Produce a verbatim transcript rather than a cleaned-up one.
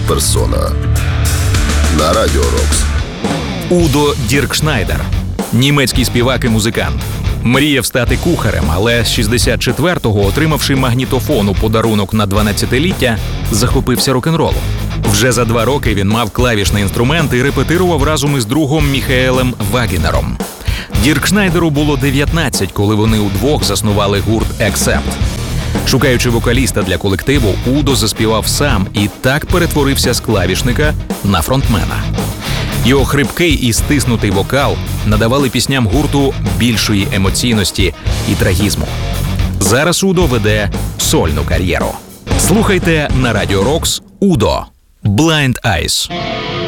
персона. На Радіо Рокс. Удо Діркшнайдер. Німецький співак і музикант. Мріяв стати кухарем, але з шістдесят четвертого, отримавши магнітофон у подарунок на дванадцятиліття, захопився рок-н-ролом. Вже за два роки він мав клавішний інструмент і репетирував разом із другом Міхаелем Вагінером. Діркшнайдеру було дев'ятнадцять, коли вони удвох заснували гурт «Ексепт». Шукаючи вокаліста для колективу, Удо заспівав сам і так перетворився з клавішника на фронтмена. Його хрипкий і стиснутий вокал надавали пісням гурту більшої емоційності і трагізму. Зараз Удо веде сольну кар'єру. Слухайте на Радіо Рокс Удо «Blind Eyes».